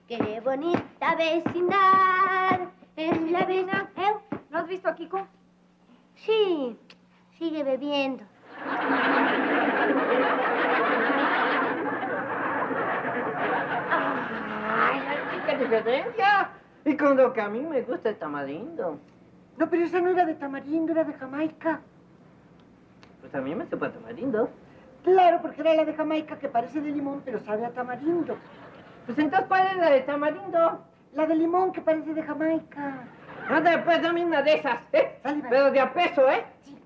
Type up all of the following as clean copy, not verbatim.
Qué bonita vecindad. Es la vecindad. ¿No has visto a Kiko? Sí, sigue bebiendo. ¡Ay, qué diferencia! Y con lo que a mí me gusta el tamarindo. No, pero esa no era de tamarindo, era de Jamaica. Pues a mí me supo a tamarindo. Claro, porque era la de Jamaica que parece de limón, pero sabe a tamarindo. Pues entonces, ¿cuál es la de tamarindo? La de limón que parece de Jamaica. Anda, pues dame una de esas, ¿eh? Sale, Pero de a peso, ¿eh? Sí.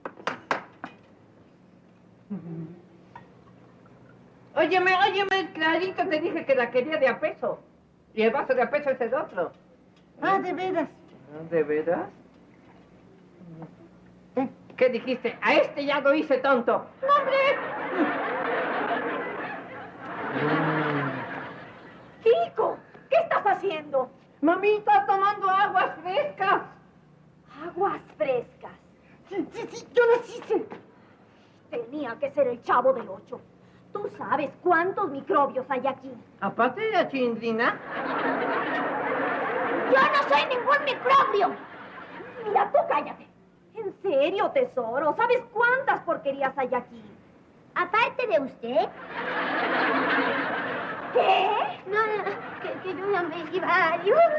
Óyeme, clarito te dije que la quería de a peso. Y el vaso de a peso es el otro. Ah, de veras. ¿De veras? ¿Qué dijiste? A este ya lo hice tonto. ¡No, hombre! ¡Kiko! ¿Qué estás haciendo? Mamita, tomando aguas frescas. Aguas frescas. Sí, yo las hice. Tenía que ser el Chavo del 8. ¿Tú sabes cuántos microbios hay aquí? Aparte de la chilindrina. ¡Yo no soy ningún microbio! Mira, tú cállate. En serio, tesoro. ¿Sabes cuántas porquerías hay aquí? Aparte de usted. ¿Qué? No, que yo ya me iba.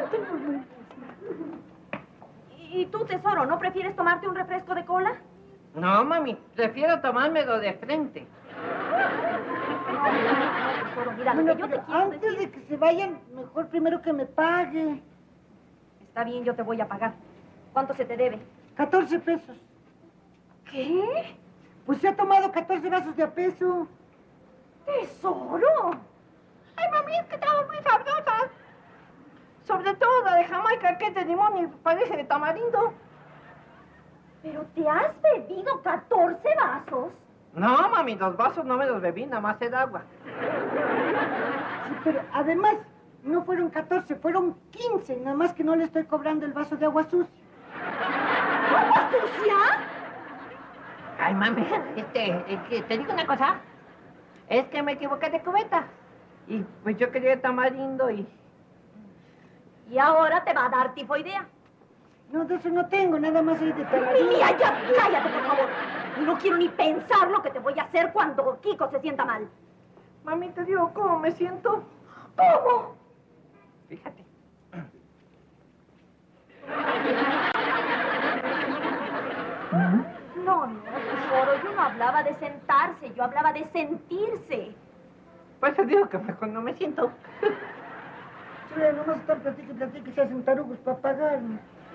¿Y tú, tesoro, no prefieres tomarte un refresco de cola? No, mami, prefiero tomármelo de frente. No, tesoro, mira, lo Bueno, que yo te pero quiero antes decir... de que se vayan, mejor primero que me pague. Está bien, yo te voy a pagar. ¿Cuánto se te debe? 14 pesos. ¿Qué? Pues se ha tomado 14 vasos de a peso. ¡Tesoro! Ay, mami, es que estamos muy sabrosas. Sobre todo la de Jamaica, que es de limón y parece de tamarindo. ¿Pero te has bebido 14 vasos? No, mami, los vasos no me los bebí, nada más el agua. Sí, pero además, no fueron 14, fueron 15. Nada más que no le estoy cobrando el vaso de agua sucia. ¿Agua sucia? Ay, mami, te digo una cosa. Es que me equivoqué de cubeta. Y pues yo quería el tamarindo y... Y ahora te va a dar tifoidea. No, de eso no tengo, nada más hay de tamarindo. Mira, ya, cállate, por favor. No quiero ni pensar lo que te voy a hacer cuando Kiko se sienta mal. Mami, te digo cómo me siento. ¿Cómo? Fíjate. No, tesoro, yo no hablaba de sentarse, yo hablaba de sentirse. Pues te digo que mejor no me siento. Sí, nomás están platique y se hacen tarugos para pagarme.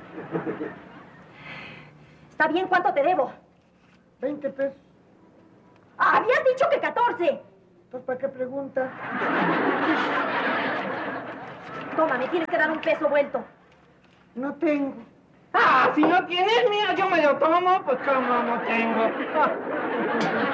Está bien, ¿cuánto te debo? 20 pesos. Habías dicho que 14. Entonces, ¿para qué pregunta? Toma, me tienes que dar un peso vuelto. No tengo. Ah, si no tienes, mira, yo me lo tomo, pues como no tengo.